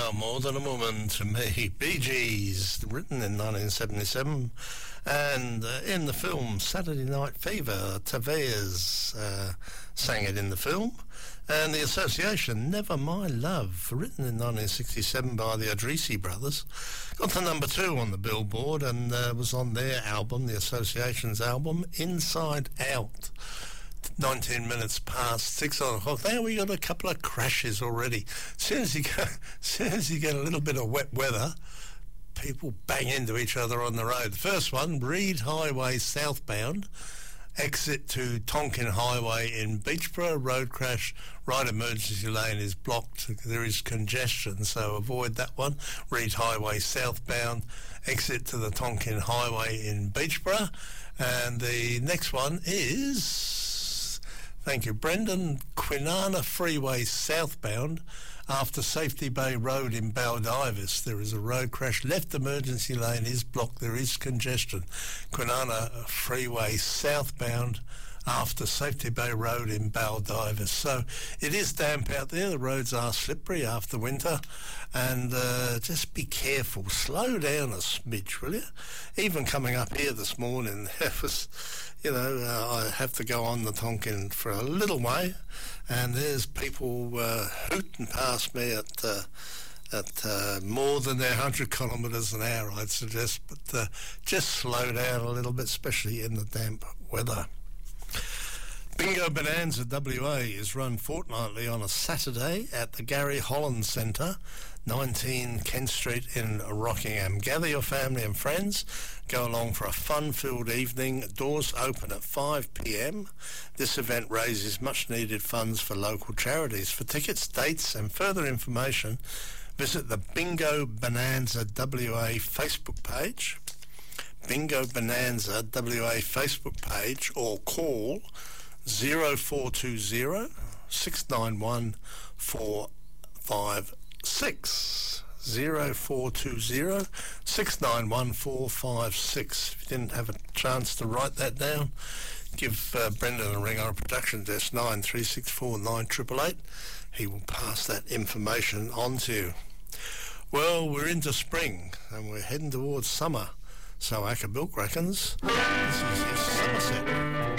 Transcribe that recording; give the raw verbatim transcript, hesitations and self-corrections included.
You're More Than a Woman to Me. Bee Gees, written in nineteen seventy-seven, and uh, in the film Saturday Night Fever, Tavares uh, sang it in the film. And the Association, Never My Love, written in nineteen sixty-seven by the Adrisi brothers, got to number two on the Billboard and uh, was on their album, the Association's album, Inside Out. nineteen minutes past six o'clock. Now we got a couple of crashes already. As soon as you go, as soon as you get a little bit of wet weather, people bang into each other on the road. The first one, Reed Highway southbound, exit to Tonkin Highway in Beachborough, road crash, right emergency lane is blocked. There is congestion, so avoid that one. Reed Highway southbound, exit to the Tonkin Highway in Beachborough. And the next one is, thank you, Brendan, Kwinana Freeway southbound after Safety Bay Road in Baldivis. There is a road crash. Left emergency lane is blocked. There is congestion. Kwinana Freeway southbound after Safety Bay Road in Baldivis. So it is damp out there. The roads are slippery after winter. And uh, just be careful. Slow down a smidge, will you? Even coming up here this morning, it was, you know, uh, I have to go on the Tonkin for a little way. And there's people uh, hooting past me at uh, at uh, more than their one hundred kilometres an hour, I'd suggest. But uh, just slow down a little bit, especially in the damp weather. Bingo Bonanza W A is run fortnightly on a Saturday at the Gary Holland Centre, nineteen Kent Street in Rockingham. Gather your family and friends. Go along for a fun-filled evening. Doors open at five p.m. This event raises much-needed funds for local charities. For tickets, dates and further information, visit the Bingo Bonanza W A Facebook page, Bingo Bonanza W A Facebook page, or call zero four two zero, six nine one, four five six. zero four two zero, six nine one, four five six. If you didn't have a chance to write that down, give uh, Brendan a ring on a production desk, nine three six four nine eight eight eight. He will pass that information on to you. Well, we're into spring and we're heading towards summer. So Acker Bilk reckons this is his Somerset.